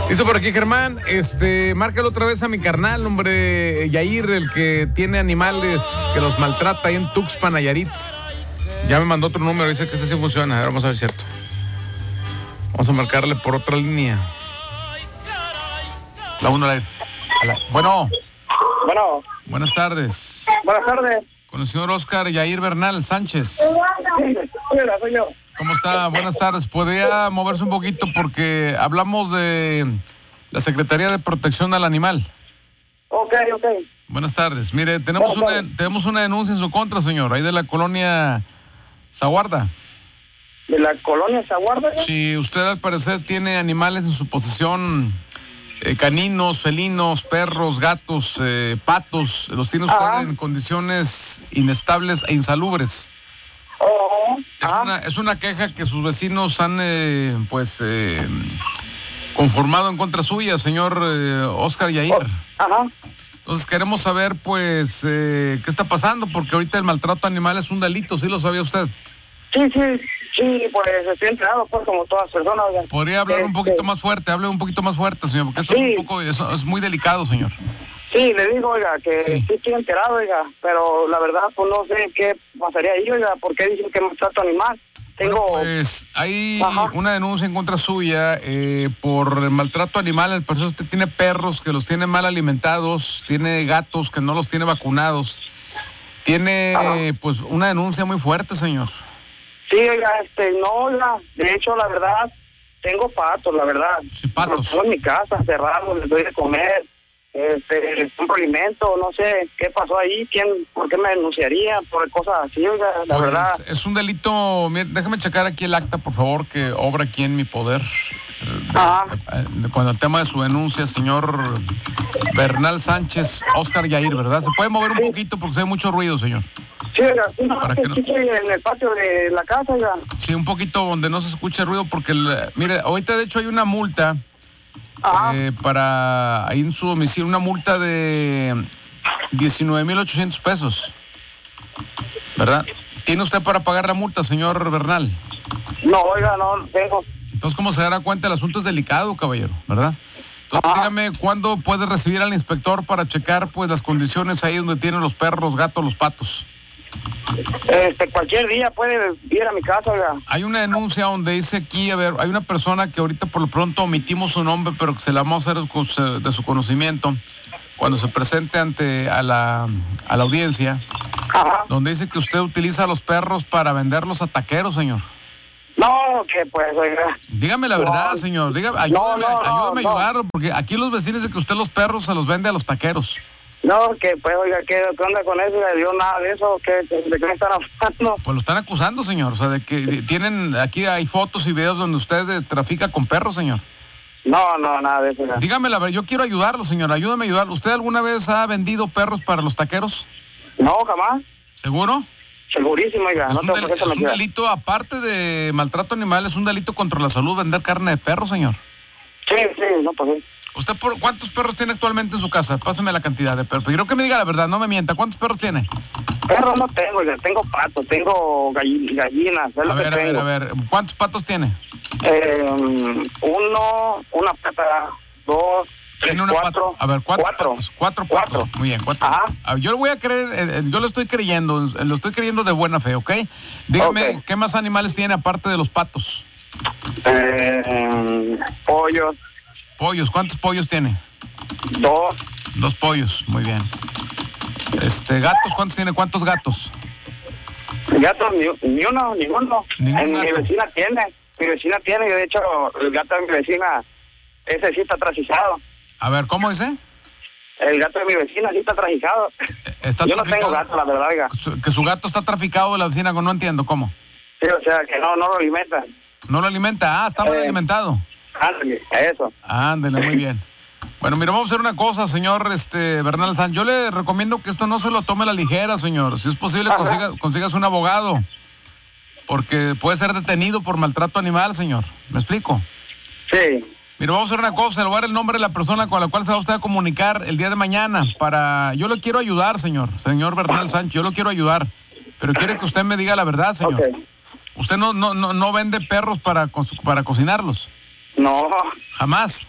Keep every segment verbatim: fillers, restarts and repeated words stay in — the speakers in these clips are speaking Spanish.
Listo por aquí, Germán. Este, márcalo otra vez a mi carnal, hombre, Yair, el que tiene animales que los maltrata ahí en Tuxpan, Nayarit. Ya me mandó otro número, dice que este sí funciona. A ver, vamos a ver si es cierto. Vamos a marcarle por otra línea. La uno, la, la Bueno. Bueno. Buenas tardes. Buenas tardes. Con el señor Oscar Yair Bernal Sánchez. Sí, hola, soy yo. ¿Cómo está? Buenas tardes. ¿Podría moverse un poquito? Porque hablamos de la Secretaría de Protección al Animal. Ok, ok. Buenas tardes. Mire, tenemos Buenas una, tenemos una denuncia en su contra, señor, ahí de la colonia Zaguarda. ¿De la colonia Zaguarda? Si usted al parecer tiene animales en su posesión, eh, caninos, felinos, perros, gatos, eh, patos, los tiene usted Ajá. en condiciones inestables e insalubres. Oh, Es una, es una queja que sus vecinos han, eh, pues, eh, conformado en contra suya, señor eh, Oscar Yair. oh, ajá. Entonces queremos saber, pues, eh, qué está pasando, porque ahorita el maltrato animal es un delito, ¿sí lo sabía usted? Sí, sí, sí, pues estoy enterado, pues, como todas las personas. Oiga. Podría hablar un Este, poquito más fuerte, hable un poquito más fuerte, señor, porque esto Sí. es un poco, eso es muy delicado, señor. Sí, le digo, oiga, que Sí. sí, estoy enterado, oiga, pero la verdad, pues no sé qué pasaría ahí, oiga, porque dicen que maltrato animal. Tengo... Bueno, pues hay Ajá. una denuncia en contra suya eh, por maltrato animal. El personal usted tiene perros que los tiene mal alimentados, tiene gatos que no los tiene vacunados. Tiene Ajá. eh, pues una denuncia muy fuerte, señor. Sí, oiga, este, no, oiga, de hecho, la verdad, tengo patos, la verdad. Sí, patos. Los tengo en mi casa, cerrados, les doy de comer, este, les compro alimento, no sé qué pasó ahí, quién, por qué me denunciaría, por cosas así, oiga, la Pues, verdad. es un delito. Mire, déjame checar aquí el acta, por favor, que obra aquí en mi poder. eh, de- Ajá. de- de- con el tema de su denuncia, señor Bernal Sánchez, Oscar Yair, ¿verdad? ¿Se puede mover un Sí. poquito porque se ve mucho ruido, señor? Sí, oiga, sí, no, ¿Para que qué no? sí estoy en el patio de la casa, oiga. Sí, un poquito donde no se escuche ruido porque, el- mire, ahorita de hecho hay una multa Ajá. eh, para ahí en su domicilio, una multa de diecinueve mil ochocientos pesos, ¿verdad? ¿Tiene usted para pagar la multa, señor Bernal? No, oiga, no tengo. Entonces, ¿cómo se dará cuenta? El asunto es delicado, caballero, ¿verdad? Entonces, Ajá. dígame, ¿cuándo puede recibir al inspector para checar, pues, las condiciones ahí donde tienen los perros, los gatos, los patos? Este, cualquier día puede ir a mi casa, oiga. Hay una denuncia donde dice aquí, a ver, hay una persona que ahorita por lo pronto omitimos su nombre, pero que se la vamos a hacer de su conocimiento cuando se presente ante a la, a la audiencia, Ajá. donde dice que usted utiliza a los perros para venderlos a taqueros, señor. No, que pues, oiga. Dígame la No. verdad, señor. Dígame, ayúdame, no, no, ayúdame a no. ayudarlo, porque aquí los vecinos dicen que usted los perros se los vende a los taqueros. No, que pues, oiga, ¿qué, qué onda con eso? ¿Le dio nada de eso? ¿Qué, ¿De qué me están hablando? Pues lo están acusando, señor. O sea, de que tienen, aquí hay fotos y videos donde usted eh, trafica con perros, señor. No, no, nada de eso. oiga. Dígame la verdad, yo quiero ayudarlo, señor. Ayúdame a ayudarlo. ¿Usted alguna vez ha vendido perros para los taqueros? No, jamás. ¿Seguro? Segurísimo, oiga. Es No un, tengo del- por qué es un mentir. delito, aparte de maltrato animal, es un delito contra la salud vender carne de perro, señor. Sí, sí, no, pues sí. ¿Usted por cuántos perros tiene actualmente en su casa? Pásame la cantidad de perros. Quiero que me diga la verdad, no me mienta. ¿Cuántos perros tiene? Perros no tengo, oiga. Tengo patos, tengo galli- gallinas. Es A lo ver, que a ver, tengo. a ver. ¿Cuántos patos tiene? Eh, uno, una pata, dos, tres, Tiene una cuatro. pata. A ver, ¿cuántos cuatro. patos? Cuatro patos. Cuatro. Muy bien, cuatro. Ajá. A ver, yo le voy a creer, eh, eh, yo lo estoy creyendo, eh, lo estoy creyendo de buena fe, ¿ok? Dígame, Ok. ¿qué más animales tiene aparte de los patos? Eh, pollos, Pollos, ¿cuántos pollos tiene? dos. Dos pollos, muy bien. Este, gatos, ¿cuántos tiene? ¿Cuántos gatos? Gatos, ni, ni uno, ninguno. Ningún En mi gato. vecina tiene. Mi vecina tiene, y de hecho, el gato de mi vecina, ese sí está trasizado. A ver, ¿cómo dice? El gato de mi vecina sí está trasizado. Eh, Está Yo no tengo traficado. gato, la verdad, oiga. Su- Que su gato está traficado de la vecina, no entiendo cómo. Sí, o sea, que no, no lo alimentan. No lo alimenta. Ah, está mal Eh. alimentado. Ándale, a eso. Ándele, muy bien. Bueno, mira, vamos a hacer una cosa, señor este, Bernal San. Yo le recomiendo que esto no se lo tome a la ligera, señor. Si es posible, Ajá. consiga, consigas un abogado. Porque puede ser detenido por maltrato animal, señor. ¿Me explico? Sí. Mira, vamos a hacer una cosa. Le voy a dar el nombre de la persona con la cual se va usted a comunicar el día de mañana. Para... Yo lo quiero ayudar, señor. Señor Bernal Sánchez, yo lo quiero ayudar. Pero quiere que usted me diga la verdad, señor. Ok. Usted no, no, no, no vende perros para, co- para cocinarlos. No, Jamás.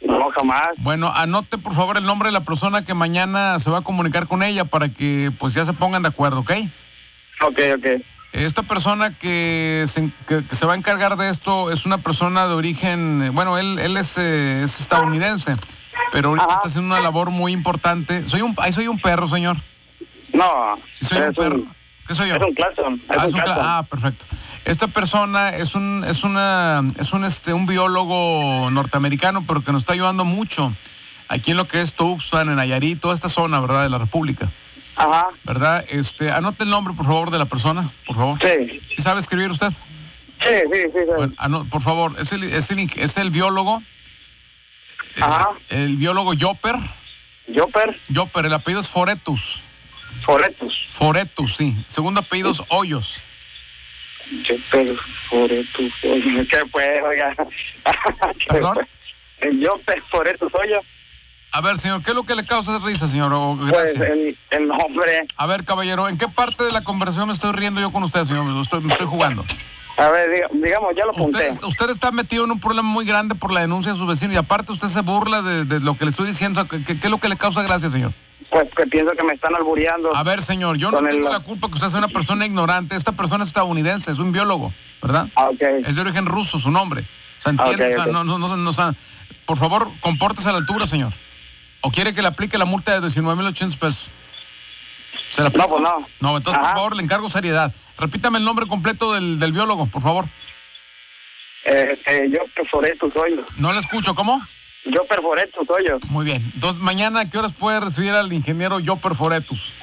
No, jamás. Bueno, anote por favor el nombre de la persona que mañana se va a comunicar con ella para que pues ya se pongan de acuerdo, ¿ok? Ok, ok. Esta persona que se, que, que se va a encargar de esto es una persona de origen, bueno, él, él es, eh, es estadounidense, pero ahorita Ajá. está haciendo una labor muy importante. Soy un, ahí soy un perro, señor. No. Sí, soy un es perro. Un, ¿Qué soy yo? es un Claxon. Es Ah, un es un cla- Claxon. ah, perfecto. Esta persona es un, es una, es un, este, un biólogo norteamericano, pero que nos está ayudando mucho aquí en lo que es Tuxpan, en Nayarit, toda esta zona, ¿verdad? De la República, Ajá. ¿verdad? Este, anote el nombre, por favor, de la persona, por favor. Sí. ¿Sí sabe escribir usted? Sí, sí, sí. sí. Bueno, ano- por favor, es el, es el, es el biólogo, eh, Ajá. el biólogo Jopper, Jopper. Jopper, el apellido es Foretus, Foretus. Foretus, sí. Segundo apellido es Hoyos. Jopper. Foretus. Oye, ¿qué fue, oiga? ¿Qué ¿Perdón? fue? El Jopper Foretus, oye. A ver, señor, ¿qué es lo que le causa risa, señor? O Pues gracia? el, el nombre. A ver, caballero, ¿en qué parte de la conversación me estoy riendo yo con usted, señor? Me estoy, me estoy jugando. A ver, diga- digamos, ya lo apunté. Usted, usted está metido en un problema muy grande por la denuncia de sus vecinos y aparte usted se burla de, de lo que le estoy diciendo. ¿Qué, qué- qué es lo que le causa gracia, señor? Pues que pienso que me están albureando. A ver, señor, yo no Con el- tengo la culpa que usted sea una persona ignorante. Esta persona es estadounidense, es un biólogo, ¿verdad? Ah, ok. Es de origen ruso, su nombre. O sea, entiende, Ok, o sea, ok. no, no, no, no, o sea, por favor, compórtese a la altura, señor. ¿O quiere que le aplique la multa de diecinueve mil ochocientos pesos? ¿Se la aplico? No, pues no. No, entonces, Ajá. por favor, le encargo seriedad. Repítame el nombre completo del, del biólogo, por favor. Eh, eh, yo perforé tu hoyos. No le escucho, ¿cómo? Yo perforé tus hoyos. Muy bien. Entonces, mañana, ¿a qué horas puede recibir al ingeniero Jopper Foretus?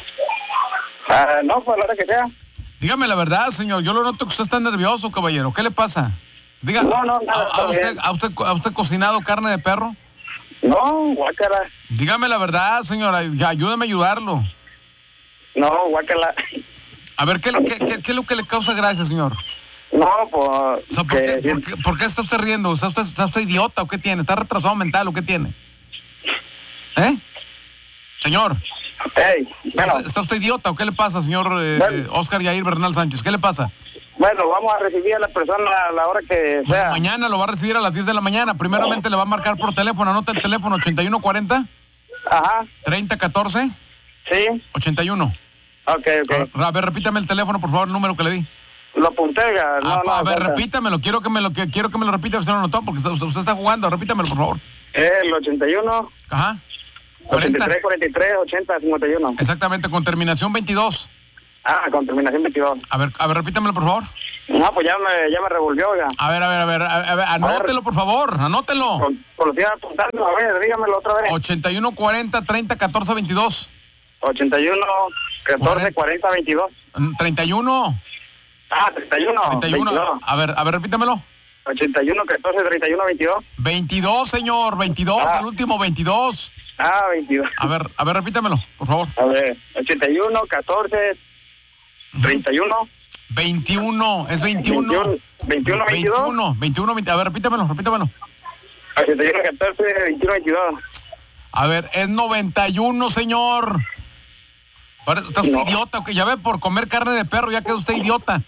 Ah, no, pues a la hora que sea. Dígame la verdad, señor. Yo lo noto que usted está nervioso, caballero. ¿Qué le pasa? Diga, No, no, nada, ¿a, a está usted, bien. ¿a, usted, ¿A usted cocinado carne de perro? No, guácala. Dígame la verdad, señora. Ya, ayúdeme a ayudarlo. No, guácala. A ver, ¿qué, qué, qué, qué es lo que le causa gracia, señor? No, pues. O sea, ¿por, que- qué, por, qué, por qué está usted riendo? ¿Está usted, ¿Está usted idiota o qué tiene? ¿Está retrasado mental o qué tiene? ¿Eh? Señor, Ey, ¿está, bueno, usted, está usted idiota o qué le pasa, señor eh, Bueno. Oscar Yair Bernal Sánchez? ¿Qué le pasa? bueno, vamos a recibir a la persona a la hora que Ma- sea. Mañana lo va a recibir a las diez de la mañana. Primeramente le va a marcar por teléfono. Anota el teléfono ochenta y uno cuarenta, Ajá, treinta catorce, sí. ochenta y uno. Ok, ok. A ver, repítame el teléfono, por favor, el número que le di. Lo apunté, ga, no, Ah, no. a ver, falta. repítamelo. Quiero que me lo, que, quiero que me lo repita, usted lo notó, porque usted, usted está jugando. Repítamelo, por favor. El ochenta y uno, Ajá. ochenta cuarenta. y tres, cuarenta y tres, ochenta, cincuenta y uno. Exactamente, con terminación veintidós. Ah, con terminación veintidós. A ver, a ver, repítamelo, por favor. No, pues ya me, ya me revolvió, oiga. A ver, a ver, a ver, a, a ver, anótelo, por favor, anótelo. Con, con lo que iba apuntando, a ver, dígamelo otra vez. ochenta y uno cuarenta, treinta catorce, veintidós. ochenta y uno, catorce, cuarenta, veintidós. Mm, treinta y uno. Ah, treinta y uno, treinta y uno. veintidós. A ver, a ver, repítamelo. ochenta y uno, catorce, treinta y uno, veintidós. veintidós, señor, veintidós, Ah. el último, veintidós. Ah, veintidós. A ver, a ver, repítamelo, por favor. A ver, ochenta y uno, catorce, treinta y uno. veintiuno, es veintiuno. veintiuno, veintidós. veintiuno, veintiuno, veinte. A ver, repítamelo, repítamelo. ochenta y uno, catorce, veintiuno, veintidós. A ver, es noventa y uno, señor. Pare- ¿Está usted No. idiota o qué? Ya ve, por comer carne de perro, ya quedó usted idiota.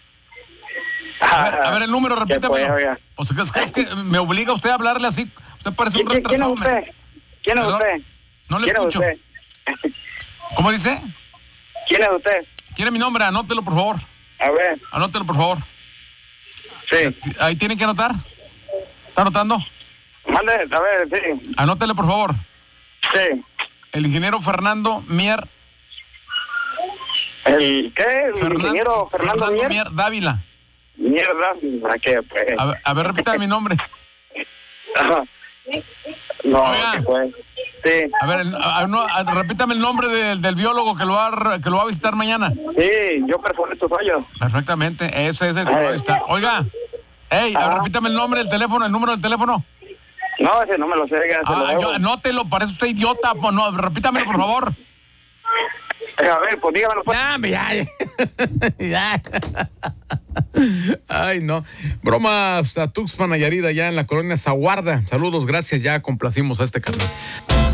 A ver, a ver el número, ¿Qué fue, repítamelo. oiga? O sea, es que, es que me obliga usted a hablarle así. Usted parece un ¿Quién, quién es retrasado. usted? ¿Quién es Perdón, usted? No le ¿Quién es escucho. usted? ¿Cómo dice? ¿Quién es usted? ¿Quiere mi nombre? Anótelo, por favor. A ver, Anótelo, por favor. sí. Ahí tiene que anotar. ¿Está anotando? Mande, a ver, sí. Anótele, por favor. Sí. El ingeniero Fernando Mier. ¿El qué? ¿El Fernan- ingeniero Fernando, Mier? Mier Dávila. Mierda, ¿para qué? Pues? A ver, a ver, repita mi nombre. No, Oiga. ¿qué fue? Sí, A ver, el- a- a- no, a- repítame el nombre del, del biólogo que lo, va a, re- que lo va a visitar mañana. sí, yo perforé tus hoyos. Perfectamente, ese es el que lo va a visitar. Oiga, hey, a ver, Ajá. repítame el nombre, el teléfono, el número del teléfono. No, ese no me lo sé, ya se lo Ah, debo. yo, anótelo, parece usted idiota. pues, no, repítamelo, por favor. Eh, A ver, pues dígamelo, pues. Ya, hombre, ya, ya. Ay, no. Bromas a Tuxpan, Nayarit, allá en la colonia Zaguarda. Saludos, gracias, ya complacimos a este canal.